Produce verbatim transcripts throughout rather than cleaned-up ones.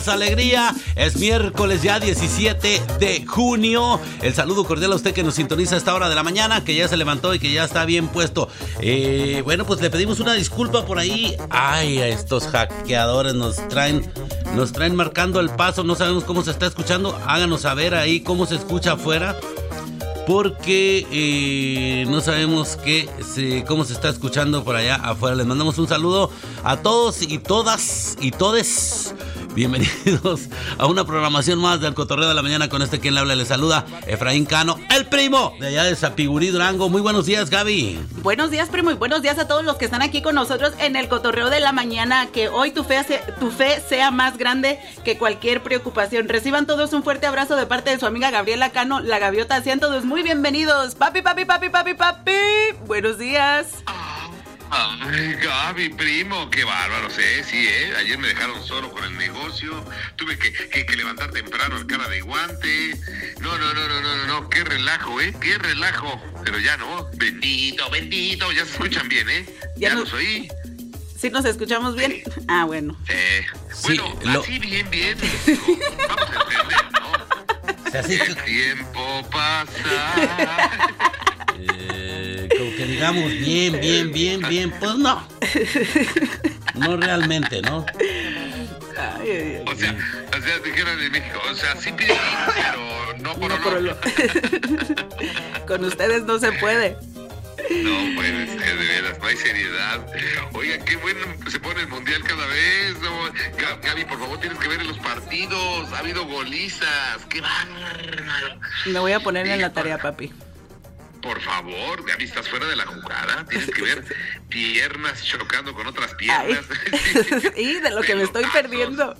Alegría, es miércoles ya diecisiete de junio. El saludo cordial a usted que nos sintoniza a esta hora de la mañana, que ya se levantó y que ya está bien puesto. Eh, bueno, pues le pedimos una disculpa por ahí. Ay, a estos hackeadores nos traen, nos traen marcando el paso. No sabemos cómo se está escuchando. Háganos saber ahí cómo se escucha afuera, porque eh, no sabemos qué se, cómo se está escuchando por allá afuera. Les mandamos un saludo a todos y todas y todes. Bienvenidos a una programación más del Cotorreo de la Mañana. Con este quien le habla, le saluda Efraín Cano, el primo de allá de Zapigurí, Durango. Muy buenos días, Gaby. Buenos días, primo, y buenos días a todos los que están aquí con nosotros en el Cotorreo de la Mañana. Que hoy tu fe, tu fe sea más grande que cualquier preocupación. Reciban todos un fuerte abrazo de parte de su amiga Gabriela Cano, la Gaviota. Sean todos muy bienvenidos. Papi, papi, papi, papi, papi. Buenos días. Ay, Gaby, primo, qué bárbaro, sí, sí, ¿eh? Ayer me dejaron solo con el negocio, tuve que, que, que levantar temprano el cara de guante. No, no, no, no, no, no, no, qué relajo, ¿eh? Qué relajo. Pero ya no, bendito, bendito, ya se escuchan bien, ¿eh? Ya, ya no, los oí. ¿Sí nos escuchamos bien? Sí. Ah, bueno. Sí, bueno, sí, lo... así bien, bien, vamos a entender, ¿no? Así el que... tiempo pasa... Eh, como que digamos bien, bien, bien, bien, pues no. No realmente, ¿no? Ay, ay, ay. O sea, o sea, dijeron en México, o sea, sí pide, pero no por no honor. por honor. Con ustedes no se puede. No puede ser, de veras, no hay seriedad. Oiga, qué bueno se pone el mundial cada vez, ¿no? Gaby, por favor, tienes que ver en los partidos. Ha habido golizas, qué bárbaro. Me voy a poner en la tarea, papi. Por favor, Gaby, estás fuera de la jugada. Tienes que ver piernas chocando con otras piernas. Y de lo que me estoy perdiendo.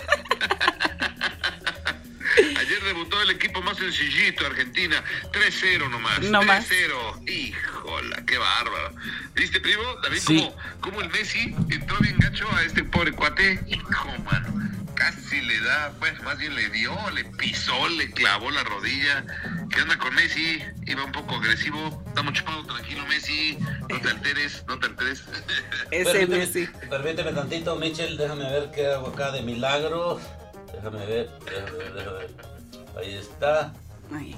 Ayer debutó el equipo más sencillito, Argentina. tres cero nomás. No tres cero. Híjola, qué bárbaro. ¿Viste, primo? David, Sí. cómo, cómo el Messi entró bien gacho a este pobre cuate. Hijo, mano. Casi le da, pues más bien le dio, le pisó, le clavó la rodilla. ¿Qué onda con Messi? Iba un poco agresivo. Estamos chupados, tranquilo, Messi. No te alteres, no te alteres. Ese Permíteme, Messi. Permíteme tantito, Michel, déjame ver qué hago acá de milagro. Déjame ver, déjame ver, déjame ver. Ahí está. Ay.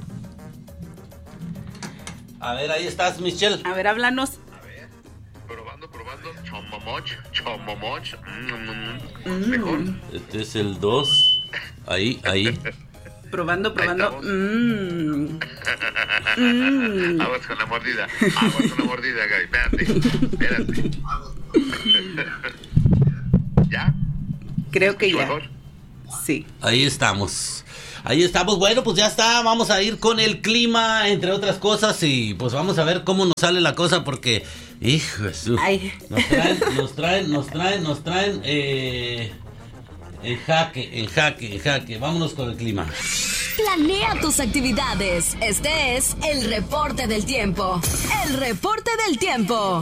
A ver, ahí estás, Michel. A ver, háblanos. Probando, probando. Chomomoch, chomomoch. Mm, Mm. Mejor. Este es el dos. Ahí, ahí. Probando, probando. estamos. Mmm. Mm. Aguas con la mordida. Aguas con la mordida, Gaby. Espérate, espérate. ¿Ya? Creo que ya. Mejor. Sí. Ahí estamos. Ahí estamos. Bueno, pues ya está. Vamos a ir con el clima, entre otras cosas. Y pues vamos a ver cómo nos sale la cosa. Porque, hijo de Jesús. Ay. Nos traen, nos traen, nos traen, nos traen. Eh, en jaque, en jaque, en jaque. Vámonos con el clima. Planea tus actividades. Este es el reporte del tiempo. El reporte del tiempo.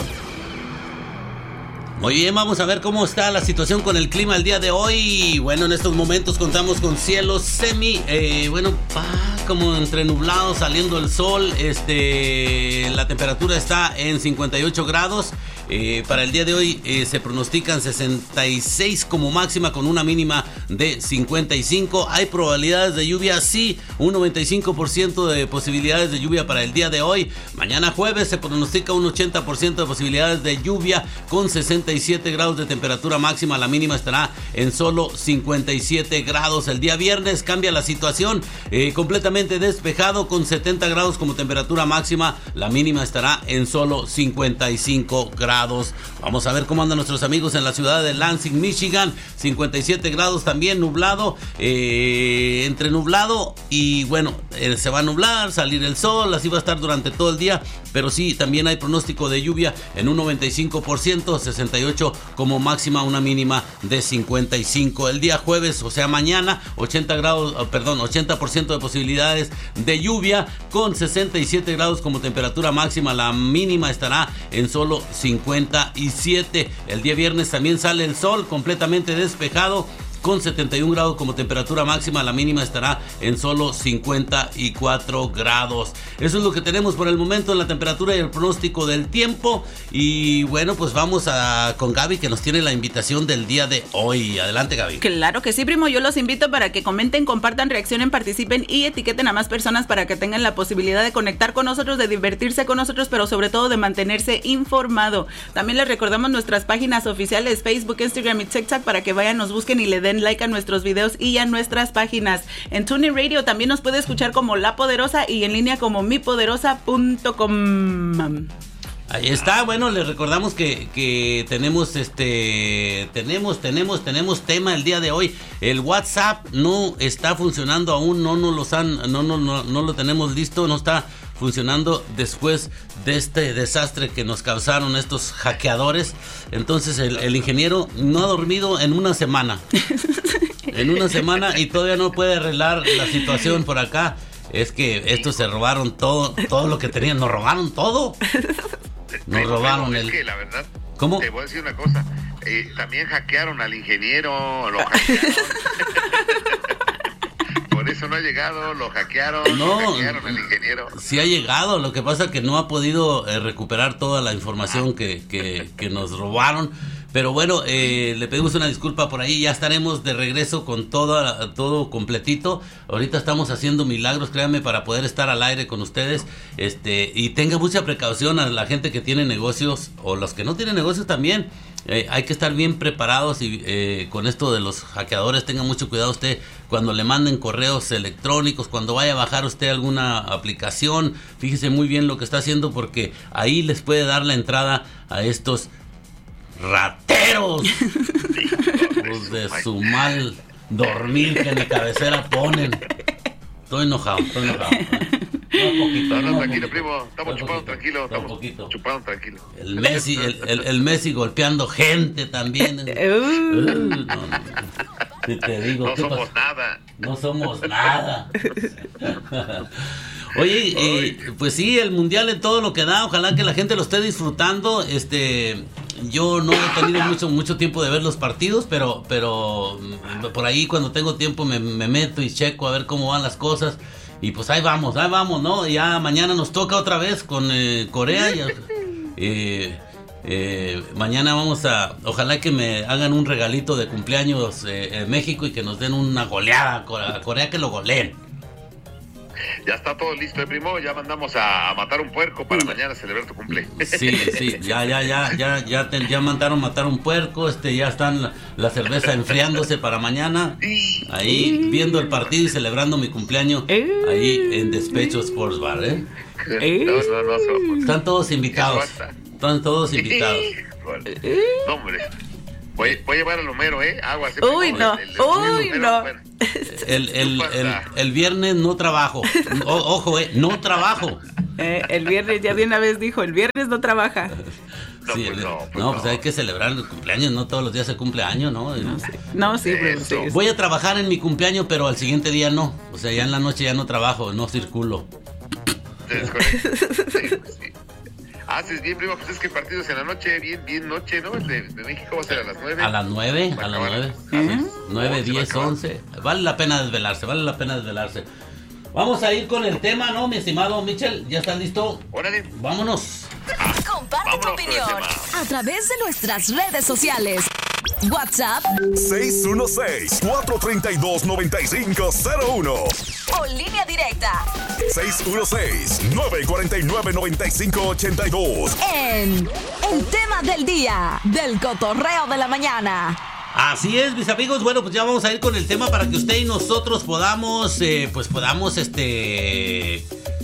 Muy bien, vamos a ver cómo está la situación con el clima el día de hoy. Bueno, en estos momentos contamos con cielos semi, eh, bueno, ah, como entre nublados, saliendo el sol. Este, la temperatura está en cincuenta y ocho grados. Eh, para el día de hoy eh, se pronostican sesenta y seis como máxima, con una mínima de cincuenta y cinco. Hay probabilidades de lluvia, sí, un noventa y cinco por ciento de posibilidades de lluvia para el día de hoy. Mañana jueves se pronostica un ochenta por ciento de posibilidades de lluvia, con sesenta y siete grados de temperatura máxima. La mínima estará en solo cincuenta y siete grados. El día viernes cambia la situación, eh, completamente despejado, con setenta grados como temperatura máxima. La mínima estará en solo cincuenta y cinco grados. Vamos a ver cómo andan nuestros amigos en la ciudad de Lansing, Michigan. cincuenta y siete grados también, nublado, eh, entre nublado y bueno, eh, se va a nublar, salir el sol, así va a estar durante todo el día. Pero sí, también hay pronóstico de lluvia en un noventa y cinco por ciento, sesenta y ocho como máxima, una mínima de cincuenta y cinco. El día jueves, o sea mañana, ochenta grados, oh, perdón, ochenta por ciento de posibilidades de lluvia, con sesenta y siete grados como temperatura máxima. La mínima estará en solo cincuenta y siete. El día viernes también sale el sol, completamente despejado, con setenta y un grados como temperatura máxima. La mínima estará en solo cincuenta y cuatro grados. Eso es lo que tenemos por el momento en la temperatura y el pronóstico del tiempo. Y bueno, pues vamos a con Gaby, que nos tiene la invitación del día de hoy. Adelante, Gaby. Claro que sí, primo. Yo los invito para que comenten, compartan, reaccionen, participen y etiqueten a más personas para que tengan la posibilidad de conectar con nosotros, de divertirse con nosotros, pero sobre todo de mantenerse informado. También les recordamos nuestras páginas oficiales, Facebook, Instagram y TikTok, para que vayan, nos busquen y le den like a nuestros videos y a nuestras páginas. En TuneIn Radio también nos puede escuchar como La Poderosa y en línea como mi poderosa punto com. Ahí está. Bueno, les recordamos que, que tenemos este tenemos tenemos tenemos tema el día de hoy. El WhatsApp no está funcionando aún, no nos los han no no no no lo tenemos listo, no está funcionando después de este desastre que nos causaron estos hackeadores. Entonces el, el ingeniero no ha dormido en una semana. En una semana y todavía no puede arreglar la situación por acá. Es que estos se robaron todo, todo lo que tenían, nos robaron todo. Nos Pero, robaron pero el... Es que la verdad, ¿Cómo? Te voy a decir una cosa, eh, también hackearon al ingeniero, lo hackearon. Por eso no ha llegado, lo hackearon, No, lo hackearon al ingeniero. Sí ha llegado, lo que pasa es que no ha podido eh, recuperar toda la información que, que, que nos robaron. Pero bueno, eh, le pedimos una disculpa por ahí, ya estaremos de regreso con todo, todo completito. Ahorita estamos haciendo milagros, créanme, para poder estar al aire con ustedes. Este, y tenga mucha precaución a la gente que tiene negocios, o los que no tienen negocios también. Eh, hay que estar bien preparados y eh, con esto de los hackeadores, tenga mucho cuidado usted cuando le manden correos electrónicos, cuando vaya a bajar usted alguna aplicación, fíjese muy bien lo que está haciendo, porque ahí les puede dar la entrada a estos rateros. Hijos de su mal dormir que en la cabecera ponen. Estoy enojado, estoy enojado. Un poquito, No, no, un tranquilo, poquito, primo, estamos un chupando poquito, tranquilo, un estamos poquito. chupando tranquilo. El Messi, el, el, el Messi golpeando gente también. Uh, no, no. Si te digo, No ¿qué somos pasa? nada. No somos nada. Oye, eh, pues sí, el mundial en todo lo que da, ojalá que la gente lo esté disfrutando. Este, yo no he tenido mucho mucho tiempo de ver los partidos, pero pero por ahí cuando tengo tiempo me, me meto y checo a ver cómo van las cosas. Y pues ahí vamos, ahí vamos, ¿no? Ya mañana nos toca otra vez con eh, Corea. Y, eh, eh, mañana vamos a, ojalá que me hagan un regalito de cumpleaños eh, en México y que nos den una goleada a Corea, que lo goleen. Ya está todo listo, ¿eh, primo? Ya mandamos a, a matar un puerco para mañana celebrar tu cumple. Sí, sí, ya, ya, ya, ya, ya, te, ya mandaron matar un puerco, este, ya están la, la cerveza enfriándose para mañana. Ahí viendo el partido y celebrando mi cumpleaños ahí en Despecho Sports Bar, ¿eh? No, no, no somos. Están todos invitados. Están todos invitados. No, hombre. Voy, voy a llevar al Homero, ¿eh? Agua. Uy, no. El, el, el, Uy, el, no. El, el, el, el viernes no trabajo. O, ojo, eh, no trabajo. Eh, el viernes, ya de una vez dijo, el viernes no trabaja. No, Sí, pues el- no, pues no, pues no. hay que celebrar el cumpleaños, no todos los días se cumple año, ¿no? No, sí, pero sí. Eso. Voy a trabajar en mi cumpleaños, pero al siguiente día no. O sea, ya en la noche ya no trabajo, no circulo. Es correcto. Sí, sí. Haces bien, primo, pues es que el partido es en la noche, bien, bien noche, ¿no? El de, de México va a ser a las nueve. A las nueve, Va a las acabar. nueve. ¿Eh? Nueve, No, se va a diez, acabar. once. Vale la pena desvelarse, vale la pena desvelarse. Vamos a ir con el tema, ¿no, mi estimado Mitchell? ¿Ya estás listo? Órale. Vámonos. Comparte tu Vámonos con el opinión tema. a través de nuestras redes sociales. WhatsApp seis uno seis, cuatro tres dos, nueve cinco cero uno. o línea directa seis uno seis, nueve cuatro nueve, nueve cinco ocho dos. en El Tema del Día del Cotorreo de la Mañana. Así es, mis amigos. Bueno, pues ya vamos a ir con el tema para que usted y nosotros podamos, eh, pues podamos, este...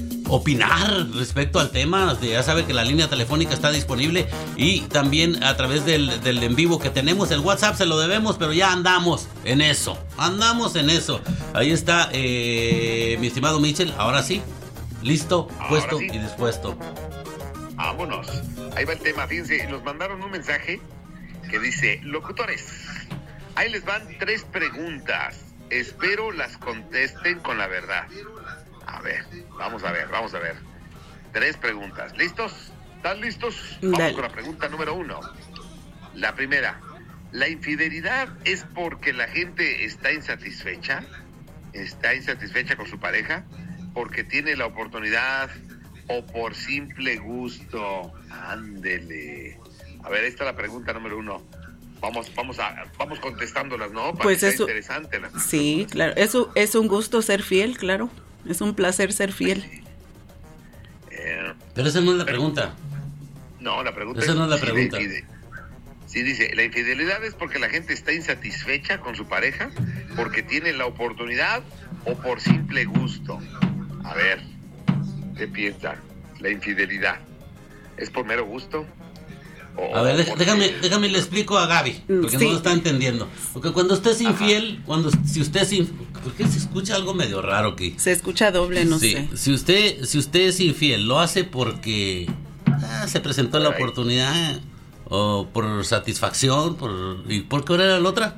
opinar respecto al tema. Ya sabe que la línea telefónica está disponible y también a través del, del en vivo que tenemos. El WhatsApp se lo debemos, pero ya andamos en eso. Andamos en eso. Ahí está, eh, mi estimado Mitchell. Ahora sí, listo, Ahora puesto sí. y dispuesto. Vámonos. Ahí va el tema. Fíjense, nos mandaron un mensaje que dice: locutores, ahí les van tres preguntas. Espero las contesten con la verdad. A ver, vamos a ver, vamos a ver. Tres preguntas. ¿Listos? ¿Están listos? Vamos Dale. con la pregunta número uno. La primera. la infidelidad es porque la gente está insatisfecha, está insatisfecha con su pareja, porque tiene la oportunidad o por simple gusto. Ándele. A ver, esta es la pregunta número uno. Vamos, vamos a, vamos contestándolas, ¿no? Para pues que sea eso, interesante. La... Sí, claro. Eso es un gusto ser fiel, claro. Es un placer ser fiel. Eh, Pero esa no es la pregunta. No, la pregunta esa es, no es la sí, pregunta. De, de, sí, dice, la infidelidad es porque la gente está insatisfecha con su pareja, porque tiene la oportunidad o por simple gusto. A ver, ¿qué piensa? La infidelidad, ¿es por mero gusto? O, a ver, o déjame, porque... déjame le explico a Gaby, porque sí. no lo está entendiendo. Porque cuando usted es infiel, Ajá. cuando si usted es infiel, ¿por qué se escucha algo medio raro aquí? Se escucha doble, no sí, sé. Si usted, si usted es infiel, lo hace porque ah, se presentó la oportunidad, o por satisfacción, por ¿y por qué era la otra?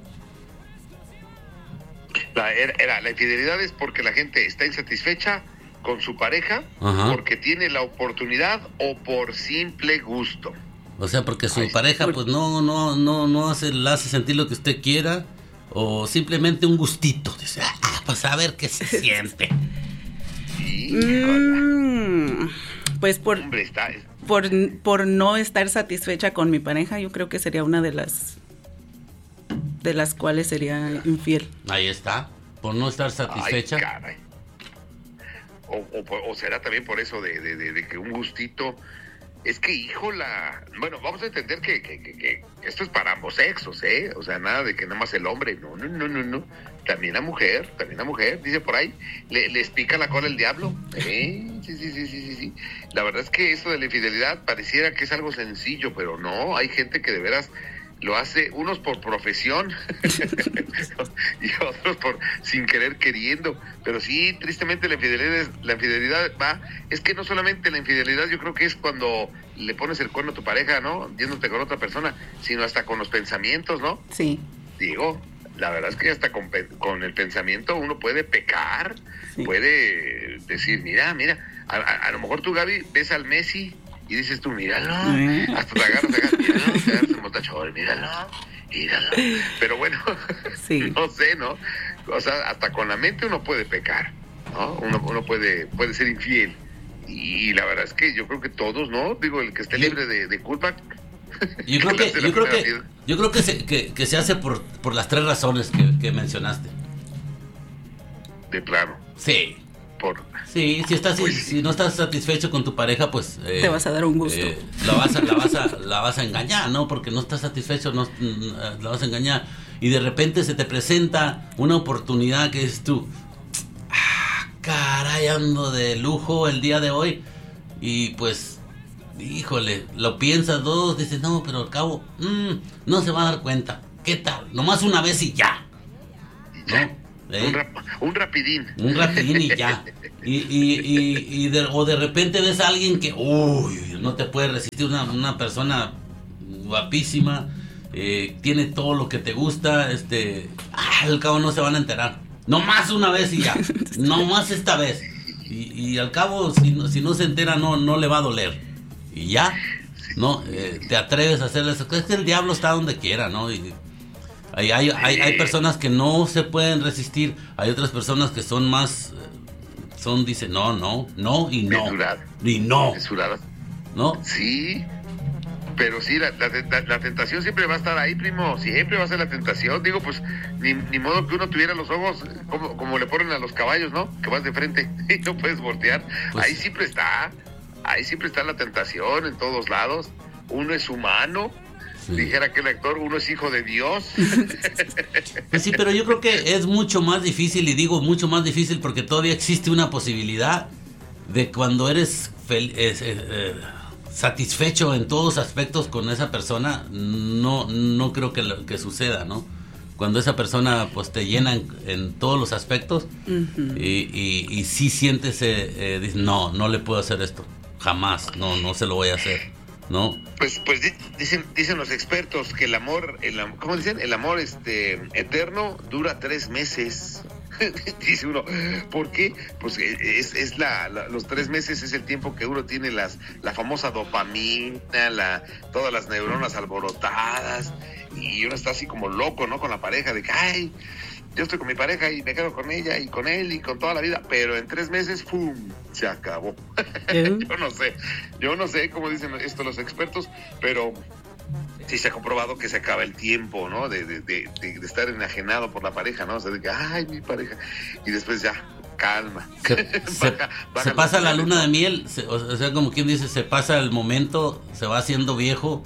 La, era, era, la infidelidad es porque la gente está insatisfecha con su pareja, Ajá. porque tiene la oportunidad o por simple gusto. O sea, porque su Ay, pareja pues no no no no hace, le hace sentir lo que usted quiera, o simplemente un gustito. Dice, ah, pues a ver qué se siente. Mm, pues por, Hombre, está, es... por por no estar satisfecha con mi pareja, yo creo que sería una de las de las cuales sería infiel. Ahí está, por no estar satisfecha. Ay, caray. O, o, o será también por eso de, de, de, de que un gustito. Es que, híjola, bueno, vamos a entender que, que, que, que esto es para ambos sexos, ¿eh? O sea, nada de que nada más el hombre, no, no, no, no, no. También la mujer, también la mujer, dice por ahí, le, les pica la cola el diablo. ¿Eh? Sí, sí, sí, sí, sí, sí. La verdad es que esto de la infidelidad pareciera que es algo sencillo, pero no, hay gente que de veras lo hace, unos por profesión y otros por sin querer queriendo, pero sí, tristemente la infidelidad, es, la infidelidad va, es que no solamente la infidelidad, yo creo que es cuando le pones el cuerno a tu pareja, ¿no? Yéndote con otra persona, sino hasta con los pensamientos, ¿no? Sí. Digo, la verdad es que hasta con, con el pensamiento uno puede pecar, sí. Puede decir, mira, mira, a, a, a lo mejor tú, Gaby, ves al Messi y dices tú, míralo, ¿Eh? hasta te agarras, te agarras, míralo, te agarras el motacho, míralo, míralo. Pero bueno, sí. no sé, ¿no? O sea, hasta con la mente uno puede pecar, ¿no? Uno, uno puede, puede ser infiel. Y, y la verdad es que yo creo que todos, ¿no? Digo, el que esté libre de, de culpa. Yo creo que, yo creo que, yo creo que se, que, que se hace por, por las tres razones que, que mencionaste. De plano. Sí. Por... Sí, si estás pues, si, si no estás satisfecho con tu pareja, pues eh, te vas a dar un gusto. Eh, la vas a la vas a la vas a engañar, ¿no? Porque no estás satisfecho, no la vas a engañar y de repente se te presenta una oportunidad que es tú, ah, caray, ando de lujo el día de hoy y pues, híjole, lo piensas dos, dices no, pero al cabo mmm, no se va a dar cuenta. ¿Qué tal? Nomás una vez y ya, ¿no? ¿Eh? Un, rap, un rapidín. Un rapidín y ya. Y, y, y, y de, o de repente ves a alguien que, uy, no te puede resistir, una, una persona guapísima, eh, tiene todo lo que te gusta, este, ah, al cabo no se van a enterar. No más una vez y ya. No más esta vez. Y, y al cabo, si no, si no se entera, no, no le va a doler. Y ya, ¿no? Eh, te atreves a hacerle eso. Es que el diablo está donde quiera, ¿no? Y, Hay, hay, hay, hay personas que no se pueden resistir, hay otras personas que son más, son, dicen, no, no, no y no. Mesurada. Y no. Mesurada. ¿No? Sí, pero sí, la, la, la, la tentación siempre va a estar ahí, primo, siempre va a ser la tentación. Digo, pues, ni, ni modo que uno tuviera los ojos como, como le ponen a los caballos, ¿no? Que vas de frente y no puedes voltear. Pues, ahí siempre está, ahí siempre está la tentación en todos lados. Uno es humano. Sí. Dijera aquel actor, uno es hijo de Dios. Pues sí, pero yo creo que es mucho más difícil, y digo mucho más difícil porque todavía existe una posibilidad de cuando eres fel- eh, eh, satisfecho en todos aspectos con esa persona, no no creo que, lo, que suceda, ¿no? Cuando esa persona pues te llena en, en todos los aspectos, uh-huh. y, y, y sí sientes, eh, eh, dices, no, no le puedo hacer esto, jamás, no, no se lo voy a hacer. ¿No? Pues, pues dicen, dicen los expertos que el amor, el, ¿cómo dicen? El amor este eterno dura tres meses. Dice uno, ¿por qué? Pues es, es la, la, los tres meses es el tiempo que uno tiene las, la famosa dopamina, la, todas las neuronas alborotadas, y uno está así como loco, ¿no? Con la pareja, de que, ay, yo estoy con mi pareja y me quedo con ella y con él y con toda la vida, pero en tres meses, ¡pum!, se acabó. ¿Eh? Yo no sé, yo no sé cómo dicen esto los expertos, pero sí se ha comprobado que se acaba el tiempo, ¿no? De, de, de, de, de estar enajenado por la pareja, ¿no? O sea, de que, ay, mi pareja, y después ya, calma. Se, se, baja, baja se pasa la luna de miel, se, o sea, como quien dice, se pasa el momento, se va haciendo viejo.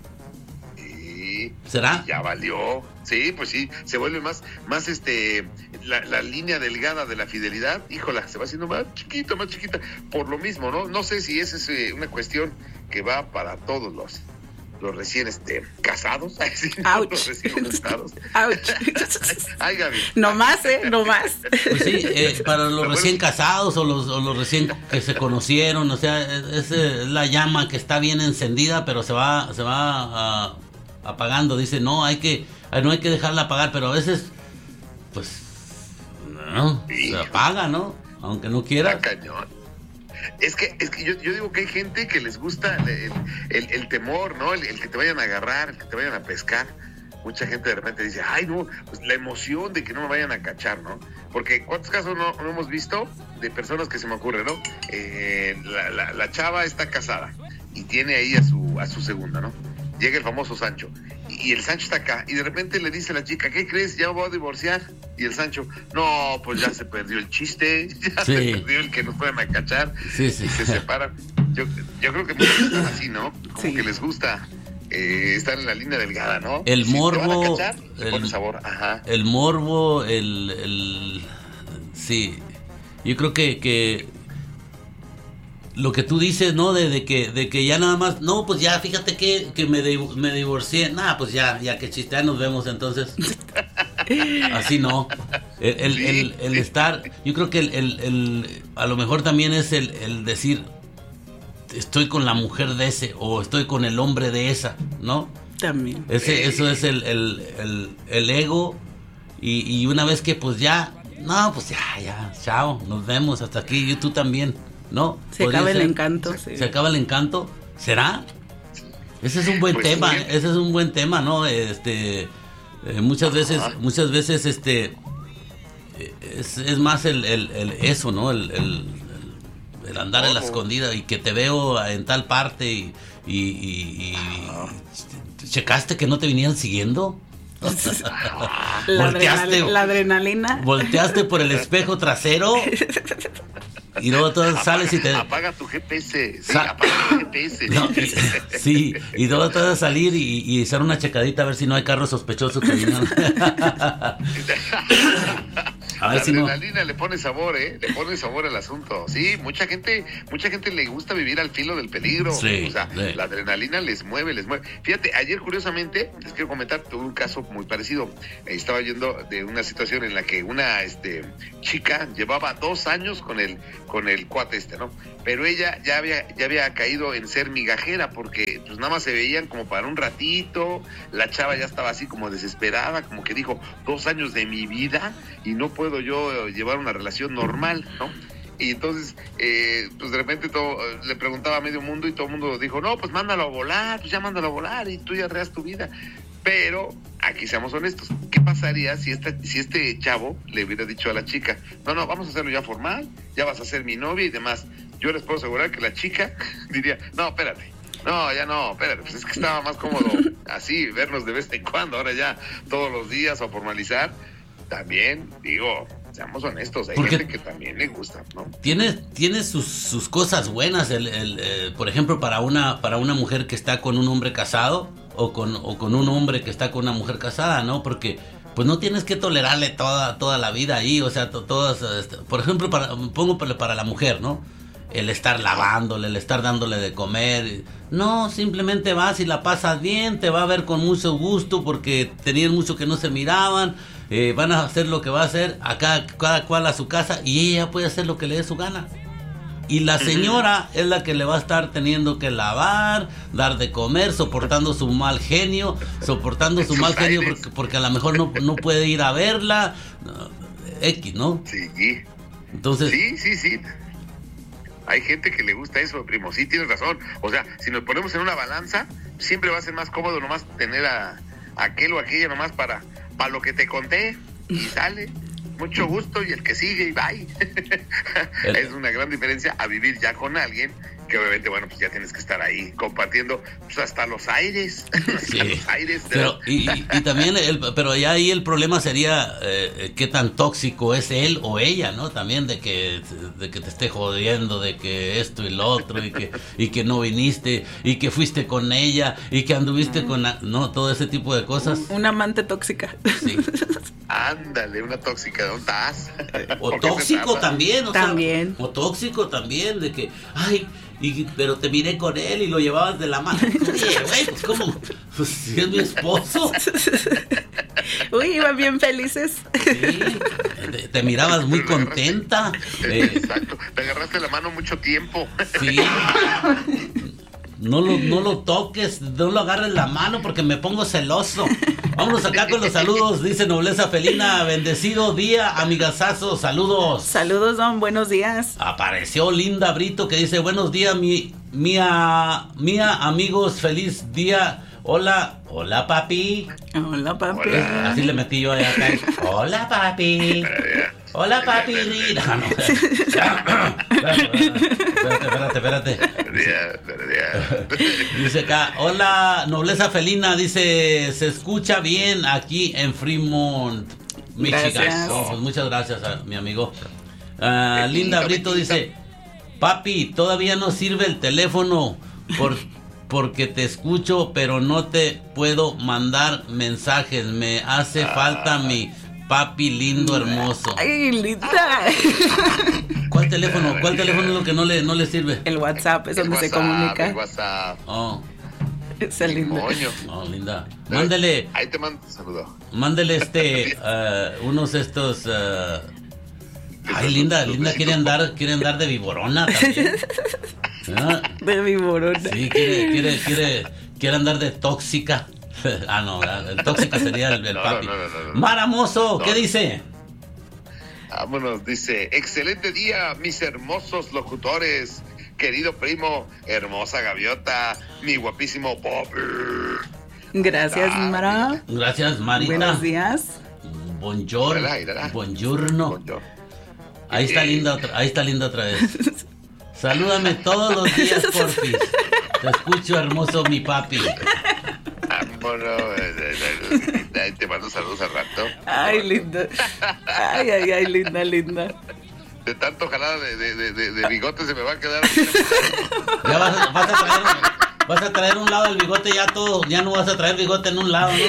Sí. ¿Será? Ya valió. Sí, pues sí, se vuelve más, más este, la, la línea delgada de la fidelidad, híjola, se va haciendo más chiquita, más chiquita, por lo mismo, ¿no? No sé si esa es eh, una cuestión que va para todos los, los recién este, casados, Ouch. los recién casados. Ouch. Ay, Gaby. No más, ¿eh? No más. Pues sí, eh, para los recién casados o los, o los recién que se conocieron, o sea, es, es la llama que está bien encendida, pero se va, se va uh, apagando. Dice, no, hay que, no hay que dejarla apagar, pero a veces, pues, no, sí, se apaga, ¿no? Aunque no quiera. Cañón. Es que, es que yo, yo digo que hay gente que les gusta el, el, el temor, ¿no? El, el que te vayan a agarrar, el que te vayan a pescar. Mucha gente de repente dice, ay, no, pues la emoción de que no me vayan a cachar, ¿no? Porque ¿cuántos casos no, no hemos visto de personas que se me ocurre, ¿no? Eh, la, la, la chava está casada y tiene ahí a su, a su segunda, ¿no? Llega el famoso Sancho y el Sancho está acá y de repente le dice a la chica, ¿qué crees? Ya me voy a divorciar. Y el Sancho, no, pues ya se perdió el chiste, ya sí. se perdió el que nos puedan a cachar, sí, sí. y se separan. Yo, yo creo que muchos están así, ¿no? Como sí. que les gusta eh, estar en la línea delgada, ¿no? El si morbo, te van a cachar, el, pone sabor. Ajá. el morbo, el, el, sí, yo creo que, que lo que tú dices, ¿no? De, de que de que ya nada más, no, pues ya, fíjate que, que me, de, me divorcié, nada, pues ya, ya que chiste, ya nos vemos entonces. Así no. El, el, sí, el, el sí. estar, yo creo que el, el, el a lo mejor también es el, el decir, estoy con la mujer de ese, o estoy con el hombre de esa, ¿no? También. Ese, eso es el, el, el, el ego, y, y una vez que pues ya, no, pues ya, ya, chao, nos vemos, hasta aquí, y tú también. ¿No? Se acaba el encanto. Se, sí. se acaba el encanto. ¿Será? Ese es un buen pues tema. Sí. Ese es un buen tema, ¿no? Este, eh, muchas Ajá. veces, muchas veces, este, es, es más el, el, el eso, ¿no? El, el, el andar oh. en la escondida y que te veo en tal parte y, y, y, y checaste que no te vinieran siguiendo. la, volteaste, adrenal, la adrenalina. Volteaste por el espejo trasero. Y luego tú apaga, sales y te... Apaga tu G P S, sí, Sa- apaga tu G P S. No, sí, y luego tú vas a salir y, y hacer una checadita a ver si no hay carros sospechosos que vienen. A ver la si adrenalina no... le pone sabor, ¿eh? Le pone sabor al asunto. Sí, mucha gente, mucha gente le gusta vivir al filo del peligro. Sí, o sea, sí. la adrenalina les mueve, les mueve. Fíjate, ayer curiosamente, les quiero comentar, tuve un caso muy parecido. Estaba yendo de una situación en la que una este, chica llevaba dos años con el, con el cuate este, ¿no? Pero ella ya había, ya había caído en ser migajera porque pues nada más se veían como para un ratito. La chava ya estaba así como desesperada, como que dijo, dos años de mi vida y no puedo yo llevar una relación normal, ¿no? Y entonces, eh, pues de repente todo, le preguntaba a medio mundo y todo el mundo dijo, no, pues mándalo a volar, pues ya mándalo a volar y tú ya arreglas tu vida. Pero, aquí seamos honestos, ¿qué pasaría si, esta, si este chavo le hubiera dicho a la chica, no, no, vamos a hacerlo ya formal, ya vas a ser mi novia y demás? Yo les puedo asegurar que la chica diría, no, espérate, no, ya no, espérate, pues es que estaba más cómodo así, vernos de vez en cuando, ahora ya todos los días o formalizar. También, digo, seamos honestos, hay Porque gente que también le gusta, ¿no? Tiene, tiene sus, sus cosas buenas, el, el, el, por ejemplo, para una, para una mujer que está con un hombre casado o con, o con un hombre que está con una mujer casada, ¿no? Porque pues no tienes que tolerarle toda, toda la vida ahí, o sea, to, todas, este, por ejemplo, para, pongo para, para la mujer, ¿no? El estar lavándole, el estar dándole de comer. No, simplemente vas y la pasas bien, te va a ver con mucho gusto porque tenían mucho que no se miraban. Eh, van a hacer lo que va a hacer acá, cada cual a su casa y ella puede hacer lo que le dé su gana. Y la señora es la que le va a estar teniendo que lavar, dar de comer, soportando su mal genio, soportando su mal genio porque, porque a lo mejor no, no puede ir a verla. X, ¿no? Sí. Entonces... Sí, sí, sí. Hay gente que le gusta eso, primo. Sí, tienes razón. O sea, si nos ponemos en una balanza, siempre va a ser más cómodo nomás tener a... aquel o aquella nomás para, para lo que te conté y sale. Mucho gusto y el que sigue y bye. Es una gran diferencia a vivir ya con alguien que obviamente, bueno, pues ya tienes que estar ahí compartiendo pues hasta los aires. Sí. Hasta los aires. Pero, y, y, y también, el, pero ya ahí el problema sería eh, qué tan tóxico es él o ella, ¿no? También de que, de que te esté jodiendo, de que esto y lo otro, y que, y que no viniste, y que fuiste con ella, y que anduviste mm. con, la, no, todo ese tipo de cosas. Una amante tóxica. Sí. Ándale, una tóxica, ¿dónde estás? O tóxico también, o también. sea, o tóxico también, de que, ay, y, pero te miré con él y lo llevabas de la mano. Oye, güey, pues cómo, pues si es mi esposo. Uy, iban bien felices. Sí, te, te mirabas muy contenta. Eh, Exacto, te agarraste la mano mucho tiempo. Sí. No lo, no lo toques, no lo agarres la mano porque me pongo celoso. Vámonos acá con los saludos, dice Nobleza Felina. Bendecido día, amigazazo, saludos. Saludos, don, buenos días. Apareció Linda Brito que dice, buenos días, mi, mía, mía, amigos, feliz día. Hola, hola papi. Hola papi. Hola. Así le metí yo allá acá. Hola papi. Hola papi. No, no. Espérate, espérate, espérate. Dice acá, hola, Nobleza Felina, dice, se escucha bien aquí en Fremont, Michigan. Gracias. Oh, pues muchas gracias a mi amigo. Uh, Linda Brito dice, papi, todavía no sirve el teléfono por, porque te escucho, pero no te puedo mandar mensajes. Me hace falta mi papi lindo, hermoso. Ay, linda. ¿Cuál teléfono? ¿Cuál teléfono es lo que no le, no le sirve? El WhatsApp es El donde WhatsApp, se comunica. El WhatsApp. Oh, Esa linda. Coño. oh, linda. Mándele, Ahí te mando un saludo. mándele este, uh, unos estos. Uh... Ay, linda, linda quiere andar, quiere andar de viborona también. ¿Ah? De mi morona. Sí, quiere, quiere, quiere, quiere andar de tóxica. Ah, no, el tóxica sería el, el No, papi. no, no, no, no. Maramoso, ¿qué No. dice? Vámonos, dice, excelente día, mis hermosos locutores, querido primo, hermosa gaviota, mi guapísimo Poppy. Gracias, Ah, Mara. Gracias, Marita. Buenos días. Bonjour. Mírala, mírala. Buongiorno. Coño. Ahí está linda otra, ahí está linda otra vez. Salúdame todos los días, porfis. Te escucho, hermoso mi papi. Vámonos, eh, eh, eh, ahí te mando saludos al rato. Ay, linda. Ay, ay, ay, linda, linda. De tanto jalada de, de, de, de, de bigote se me va a quedar. Ya vas a, vas a traer, vas a traer un lado del bigote ya todo, ya no vas a traer bigote en un lado,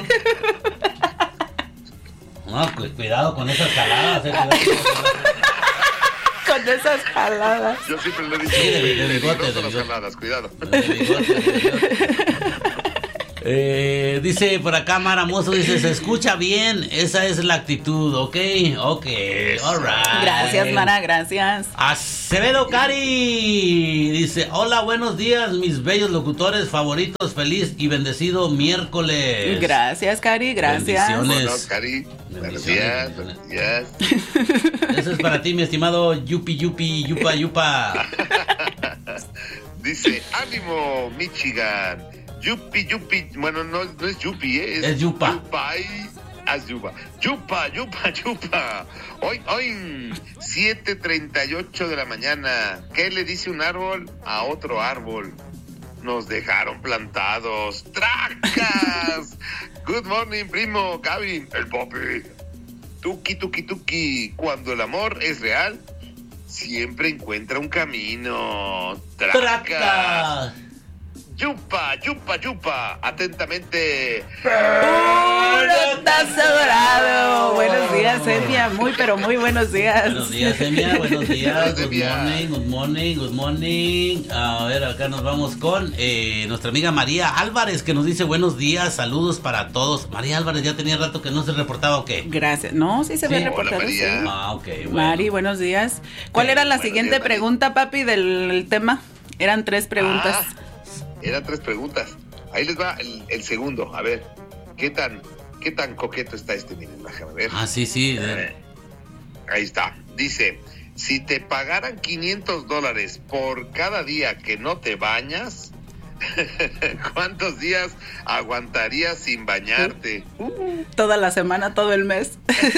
¿no? No, cu- cuidado con esas jaladas, eh, cuidado con esas jaladas. Con esas jaladas. Yo siempre le he dicho, Sí, de- de peligroso bigote, de las bigote. jaladas, cuidado. De bigote, de bigote. Eh, dice por acá Maramoso, dice, se escucha bien, esa es la actitud, ok, ok, alright. Gracias, Mara, gracias. Acevedo Cari dice, hola, buenos días, mis bellos locutores favoritos, feliz y bendecido miércoles. Gracias, Cari, gracias. Bendiciones. Bueno, Cari, buenos días, buenos días. Eso es para ti, mi estimado Yupi Yupi Yupa Yupa. Dice, ánimo, Michigan. Yupi, yupi. Bueno, no, no es yupi, ¿eh? Es yupa. Yupa y... Haz yupa. Yupa, yupa, yupa. Hoy, hoy, siete treinta y ocho de la mañana. ¿Qué le dice un árbol a otro árbol? Nos dejaron plantados. ¡Tracas! Good morning, primo, Gaby, el Poppy. Tuki, tuki, tuki. Cuando el amor es real, siempre encuentra un camino. ¡Tracas! Traca. Yupa, yupa, yupa. Atentamente. ¡Puro tazo dorado! Buenos días, Emilia. Muy, pero muy buenos días. Buenos días, Emia. Buenos días. Buenos Good días. morning, good morning, good morning. A ver, acá nos vamos con eh, nuestra amiga María Álvarez, que nos dice buenos días, saludos para todos. María Álvarez, ¿ya tenía rato que no se reportaba o qué? Gracias. No, sí se ve Sí. reportado. Hola, María. sí. Ah, ok, bueno. Mari, buenos días. ¿Cuál Sí, era la buenos siguiente días, Mari. pregunta, papi, del tema? Eran tres preguntas. Ah, eran tres preguntas. Ahí les va el, el segundo. A ver, ¿qué tan, qué tan coqueto está este? Miren, déjame ver. Ah, sí, sí. de- Eh, Ahí está. Dice, si te pagaran quinientos dólares por cada día que no te bañas, ¿Cuántos días aguantarías sin bañarte? Toda la semana, todo el mes.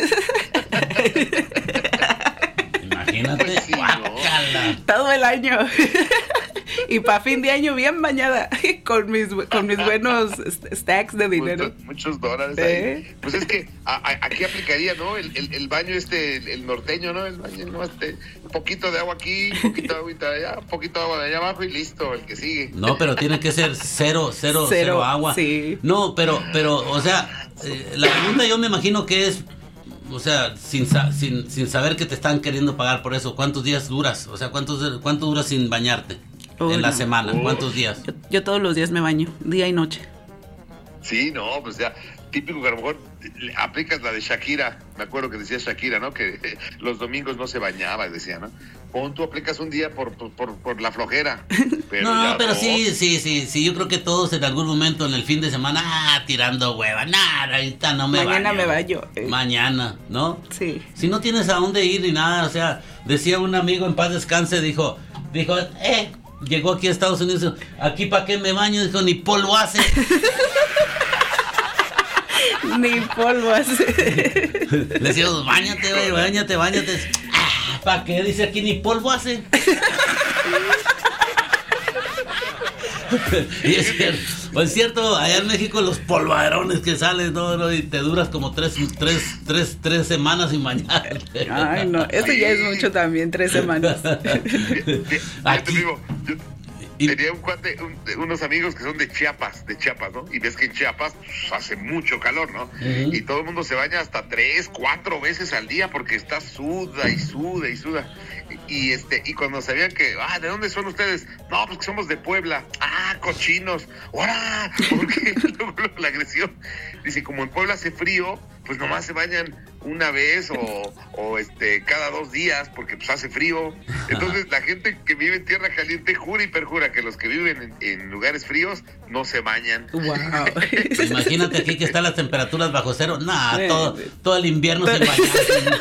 Imagínate. Pues sí, ¿no? Todo el año. Y para fin de año bien bañada, con mis con mis buenos stacks de dinero. Muchos, muchos dólares ¿Eh? ahí. Pues es que a, a, aquí aplicaría, ¿no? El, el, el baño este, el, el norteño, ¿no? El baño, ¿no? Este, un poquito de agua aquí, un poquito de agüita allá, un poquito de agua de allá abajo y listo, el que sigue. No, pero tiene que ser cero, cero, cero, Cero, agua. sí. No, pero, pero, o sea, eh, la pregunta yo me imagino que es, o sea, sin, sa- sin, sin saber que te están queriendo pagar por eso, ¿cuántos días duras? O sea, ¿cuántos, cuánto duras sin bañarte Uy, en la no. semana? ¿Cuántos días? Yo, yo todos los días me baño, día y noche. Sí, no, pues ya, típico que a lo mejor le aplicas la de Shakira, me acuerdo que decía Shakira, ¿no? Que eh, los domingos no se bañaba, decía, ¿no? Pon, tú aplicas un día por, por, por, por la flojera. Pero No, ya pero dos. sí, sí, sí, sí, yo creo que todos en algún momento en el fin de semana, ah, tirando hueva, nada, ahorita no me Mañana baño. me baño. eh. Mañana, ¿no? Sí. Si no tienes a dónde ir ni nada, o sea, decía un amigo en paz descanse, dijo, dijo, eh, llegó aquí a Estados Unidos, dijo, aquí para qué me baño, dijo, ni polvo hace. Ni polvo hace. Le decíamos, bañate, güey, bañate, bañate. Ah, ¿para qué? Dice aquí, ni polvo hace. Y es cierto, pues es cierto, allá en México los polvaderones que sales, no, no, y te duras como tres, tres, tres, tres semanas sin bañarte. Ay, no, eso ya es mucho también, tres semanas. Yo te Aquí- digo, yo y- tenía un cuate, un- unos amigos que son de Chiapas, de Chiapas, ¿no? Y ves que en Chiapas pues, hace mucho calor, ¿no? Ujú. Y todo el mundo se baña hasta tres, cuatro veces al día porque está suda y suda y suda. Y este, y cuando sabían que, ah, ¿de dónde son ustedes? No, pues que somos de Puebla. Ah, cochinos. ¡Hora! ¿Por qué? Luego, luego la agresión. Dice, como en Puebla hace frío, pues nomás se bañan una vez o, o este, cada dos días porque pues hace frío. Entonces la gente que vive en tierra caliente jura y perjura que los que viven en, en lugares fríos no se bañan. Wow. Imagínate aquí que están las temperaturas bajo cero. Nah, Sí. todo, todo el invierno sin bañarse.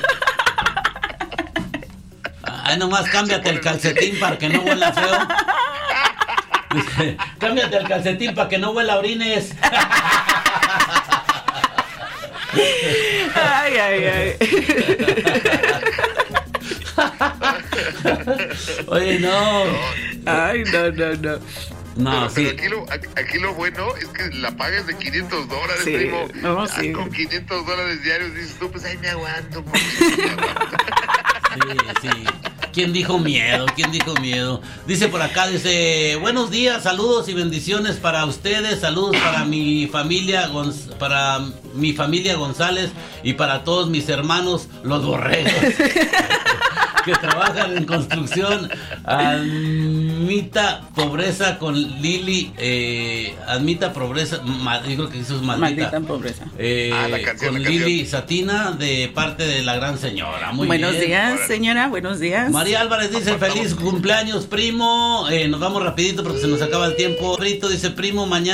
Ay, nomás cámbiate el calcetín para que no huela feo. Dice, cámbiate el calcetín para que no huela a orines. Ay, ay, ay. Oye, no. Ay, no, no, no. No, Pero, sí. pero aquí, lo, aquí lo bueno es que la paga es de quinientos dólares, Sí, primo. no, Ah, sí. con quinientos dólares diarios dices tú, pues ahí me aguanto. Pues, me aguanto. Sí, sí. ¿Quién dijo miedo? ¿Quién dijo miedo? Dice por acá, dice, buenos días, saludos y bendiciones para ustedes, saludos para mi familia, Gonz- para mi familia González y para todos mis hermanos, los borregos, que trabajan en construcción. Admita pobreza con Lili, eh, admita pobreza, ma- yo creo que eso es maldita. Maldita pobreza. Eh, Ah, la canción, con la canción. Lili Satina de parte de la gran señora. Muy Buenos bien. días, Órale. señora, buenos días. María Álvarez dice, feliz cumpleaños, primo. Eh, nos vamos rapidito porque se nos acaba el tiempo. Rito dice, primo, mañana